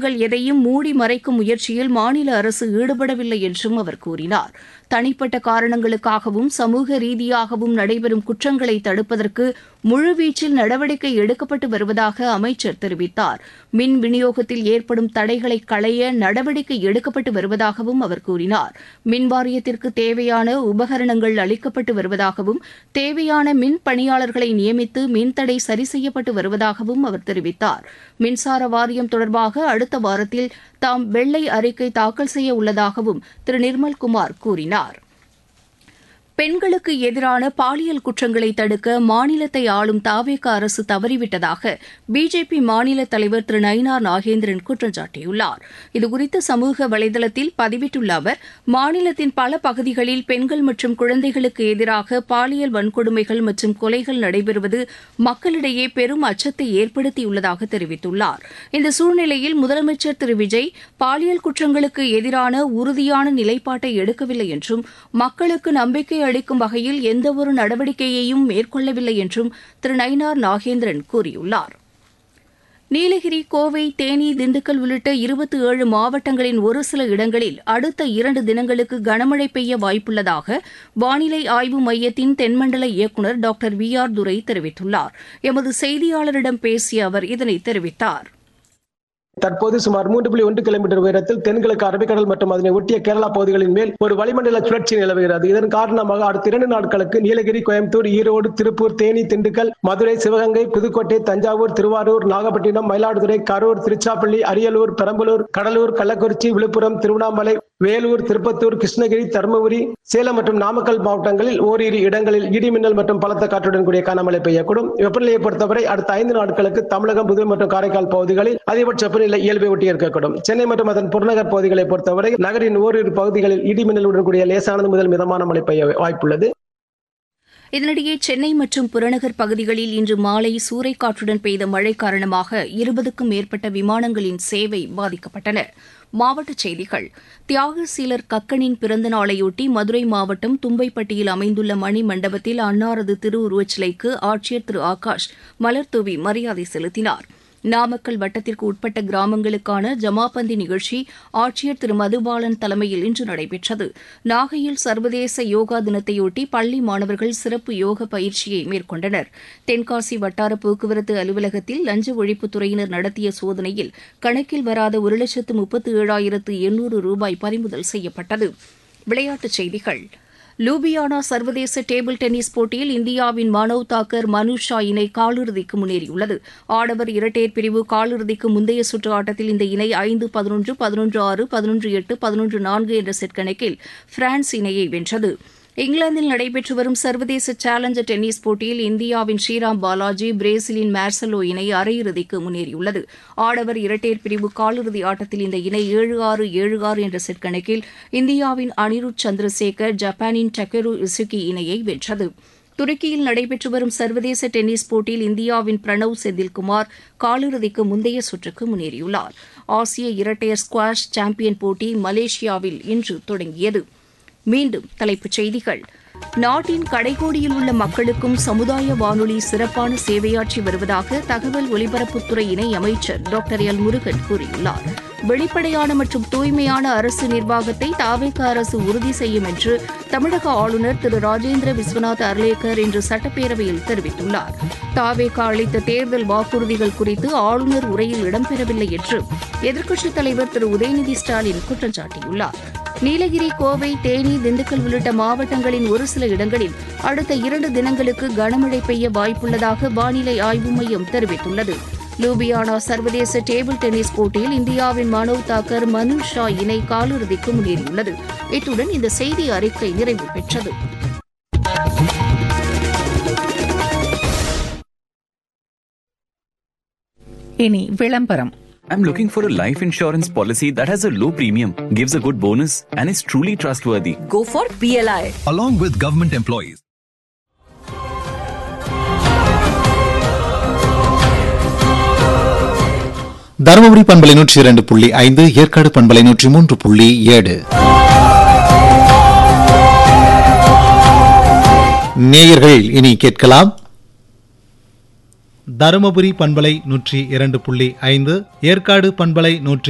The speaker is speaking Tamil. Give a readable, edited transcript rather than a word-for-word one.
குற்றங்கள் எதையும் மூடி மறைக்கும் முயற்சியில் மாநில அரசு ஈடுபடவில்லை என்றும் அவர் கூறினார். தனிப்பட்ட காரணங்களுக்காகவும் சமூக ரீதியாகவும் நடைபெறும் குற்றங்களை தடுப்பதற்கு முழுவீச்சில் நடவடிக்கை எடுக்கப்பட்டு வருவதாக அமைச்சர் தெரிவித்தார். மின் விநியோகத்தில் ஏற்படும் தடைகளை களைய நடவடிக்கை எடுக்கப்பட்டு வருவதாகவும் அவர் கூறினார். மின் வாரியத்திற்கு தேவையான உபகரணங்கள் அளிக்கப்பட்டு வருவதாகவும் தேவையான மின் பணியாளர்களை நியமித்து மின்தடை சரி செய்யப்பட்டு வருவதாகவும் அவர் தெரிவித்தார். மின்சார வாரியம் தொடர்பாக அடுத்த வாரத்தில் தாம் வெள்ளை அறிக்கை தாக்கல் செய்ய உள்ளதாகவும் திரு நிர்மல்குமார் கூறினார். பெண்களுக்கு எதிரான பாலியல் குற்றங்களை தடுக்க மாநிலத்தை ஆளும் தவேக அரசு தவறிவிட்டதாக பிஜேபி மாநில தலைவர் திரு நயினார் நாகேந்திரன் குற்றம் சாட்டியுள்ளார். இதுகுறித்து சமூக வலைதளத்தில் பதிவிட்டுள்ள அவர், மாநிலத்தின் பல பகுதிகளில் பெண்கள் மற்றும் குழந்தைகளுக்கு எதிராக பாலியல் வன்கொடுமைகள் மற்றும் கொலைகள் நடைபெறுவது மக்களிடையே பெரும் அச்சத்தை ஏற்படுத்தியுள்ளதாக தெரிவித்துள்ளார். இந்த சூழ்நிலையில் முதலமைச்சர் திரு விஜய் பாலியல் குற்றங்களுக்கு எதிரான உறுதியான நிலைப்பாட்டை எடுக்கவில்லை என்றும் மக்களுக்கு நம்பிக்கை அளிக்கும் வகையில் எந்தவொரு நடவடிக்கையையும் மேற்கொள்ளவில்லை என்றும் திரு நயினார் நாகேந்திரன் கூறியுள்ளார். நீலகிரி, கோவை, தேனி, திண்டுக்கல் உள்ளிட்ட 27 மாவட்டங்களின் ஒரு சில இடங்களில் அடுத்த 2 தினங்களுக்கு கனமழை பெய்ய வாய்ப்புள்ளதாக வானிலை ஆய்வு மையத்தின் தென்மண்டல இயக்குநர் டாக்டர் வி ஆர் துரை தெரிவித்துள்ளார். எமது செய்தியாளரிடம் பேசிய அவர் இதனை தெரிவித்தார். தற்போது சுமார் 3.1 கிலோமீட்டர் உயரத்தில் தென்கிழக்கு அரபிக்கடல் மற்றும் அதனை ஒட்டிய கேரளா பகுதிகளின் மேல் ஒரு வளிமண்டல சுழற்சி நிலவுகிறது. இதன் காரணமாக அடுத்த 2 நாட்களுக்கு நீலகிரி, கோயம்புத்தூர், ஈரோடு, திருப்பூர், தேனி, திண்டுக்கல், மதுரை, சிவகங்கை, புதுக்கோட்டை, தஞ்சாவூர், திருவாரூர், நாகப்பட்டினம், மயிலாடுதுறை, கரூர், திருச்சிராப்பள்ளி, அரியலூர், பெரம்பலூர், கடலூர், கள்ளக்குறிச்சி, விழுப்புரம், திருவண்ணாமலை, வேலூர், திருப்பத்தூர், கிருஷ்ணகிரி, தருமபுரி, சேலம் மற்றும் நாமக்கல் மாவட்டங்களில் ஓரிரு இடங்களில் இடிமின்னல் மற்றும் பலத்த காற்றுடன் கூடிய கனமழை பெய்யக்கூடும். வெப்பநிலையை பொறுத்தவரை அடுத்த 5 நாட்களுக்கு தமிழகம், புதுவை மற்றும் காரைக்கால் பகுதிகளில் அதிகபட்ச வெப்பநிலை இயல்பை ஒட்டி இருக்கக்கூடும். சென்னை மற்றும் அதன் புறநகர் பகுதிகளை பொறுத்தவரை நகரின் ஓரிரு பகுதிகளில் இடிமின்னலுடன் கூடிய லேசானது முதல் மிதமான மழை பெய்ய வாய்ப்புள்ளது. இதனிடையே சென்னை மற்றும் புறநகர் பகுதிகளில் இன்று மாலை சூறைக்காற்றுடன் பெய்த மழை காரணமாக 20க்கும் மேற்பட்ட விமானங்களின் சேவை பாதிக்கப்பட்டன. மாவட்டச் செய்திகள். தியாகசீலர் கக்கனின் பிறந்த நாளையொட்டி மதுரை மாவட்டம் தும்பைப்பட்டியில் அமைந்துள்ள மணி மண்டபத்தில் அன்னாரது திருவுருவச் சிலைக்கு ஆட்சியர் திரு ஆகாஷ் மலர்தூவி மரியாதை செலுத்தினார். நாமக்கல் வட்டத்திற்கு உட்பட்ட கிராமங்களுக்கான ஜமாபந்தி நிகழ்ச்சி ஆட்சியர் திரு மதுபாலன் தலைமையில் இன்று நடைபெற்றது. நாகையில் சர்வதேச யோகா தினத்தையொட்டி பள்ளி மாணவர்கள் சிறப்பு யோக பயிற்சியை மேற்கொண்டனர். தென்காசி வட்டார போக்குவரத்து அலுவலகத்தில் லஞ்ச ஒழிப்புத்துறையினர் நடத்திய சோதனையில் கணக்கில் வராத 1,37,800 ரூபாய் பறிமுதல் செய்யப்பட்டது. விளையாட்டுச் செய்திகள். லூபியானா சர்வதேச டேபிள் டென்னிஸ் போட்டியில் இந்தியாவின் மனோவ் தாக்கர், மனு ஷா இணை காலிறுதிக்கு முன்னேறியுள்ளது. ஆடவர் இரட்டையர் பிரிவு காலிறுதிக்கு முந்தைய சுற்று ஆட்டத்தில் இந்த இணை 5-11, 11-6, 11-8, 11-4 என்ற செட் கணக்கில் பிரான்ஸ் இணையை வென்றது. இங்கிலாந்தில் நடைபெற்று வரும் சர்வதேச சேலஞ்சர் டென்னிஸ் போட்டியில் இந்தியாவின் ஸ்ரீராம் பாலாஜி, பிரேசிலின் மார்செலோ இணை அரையிறுதிக்கு முன்னேறியுள்ளது. ஆடவர் இரட்டையர் பிரிவு காலிறுதி ஆட்டத்தில் இந்த இணை 7-6, 7-6 என்ற செட் கணக்கில் இந்தியாவின் அனிருத் சந்திரசேகர், ஜப்பானின் டக்கெரு இசுகி இணையை வென்றது. துருக்கியில் நடைபெற்று வரும் சர்வதேச டென்னிஸ் போட்டியில் இந்தியாவின் பிரணவ் செந்தில்குமார் காலிறுதிக்கு முந்தைய சுற்றுக்கு முன்னேறியுள்ளார். ஆசிய இரட்டையர் ஸ்குவாஷ் சாம்பியன் போட்டி மலேசியாவில் இன்று தொடங்கியது. மீண்டும் தலைப்புச் செய்திகள். நாட்டின் கடைகோடியில் உள்ள மக்களுக்கும் சமுதாய வானொலி சிறப்பான சேவையாற்றி வருவதாக தகவல் ஒலிபரப்புத்துறை இணை அமைச்சர் டாக்டர் எல் முருகன் கூறியுள்ளார். வெளிப்படையான மற்றும் தூய்மையான அரசு நிர்வாகத்தை தவேக அரசு உறுதி செய்யும் என்று தமிழக ஆளுநர் திரு ராஜேந்திர விஸ்வநாத் அர்லேக்கர் இன்று சட்டப்பேரவையில் தெரிவித்துள்ளார். தவேக அளித்த தேர்தல் வாக்குறுதிகள் குறித்து ஆளுநர் உரையில் இடம்பெறவில்லை என்று எதிர்க்கட்சித் தலைவர் திரு உதயநிதி ஸ்டாலின் குற்றம் சாட்டியுள்ளார். நீலகிரி, கோவை, தேனி, திண்டுக்கல் உள்ளிட்ட மாவட்டங்களின் ஒரு சில இடங்களில் அடுத்த 2 தினங்களுக்கு கனமழை பெய்ய வாய்ப்புள்ளதாக வானிலை ஆய்வு மையம் தெரிவித்துள்ளது. லூபியானா சர்வதேச டேபிள் டென்னிஸ் போட்டியில் இந்தியாவின் மனோவ் தாக்கர், மனு ஷா இணை காலிறுதிக்கு முன்னேறியுள்ளது. இத்துடன் இந்த செய்தி அறிக்கை நிறைவு பெற்றது. இனி விளம்பரம். I'm looking for a life insurance policy that has a low premium, gives a good bonus, and is truly trustworthy. Go for PLI. Along with government employees. Dharmapuri பண்பலை 102.5, ஏற்காடு பண்பலை 103.7. நேயர்கள் இனி கேட்கலாம். தருமபுரி பண்பலை 102.5, ஏற்காடு பண்பலை